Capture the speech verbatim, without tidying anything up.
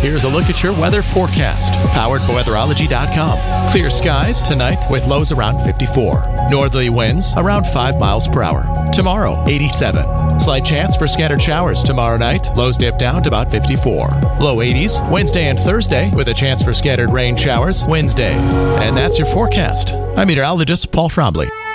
Here's a look at your weather forecast, powered by weatherology dot com. Clear skies tonight with lows around fifty-four. Northerly winds around five miles per hour. Tomorrow, eighty-seven. Slight chance for scattered showers tomorrow night. Lows dip down to about fifty-four. Low eighties Wednesday and Thursday with a chance for scattered rain showers Wednesday. And that's your forecast. I'm meteorologist Paul Trombley.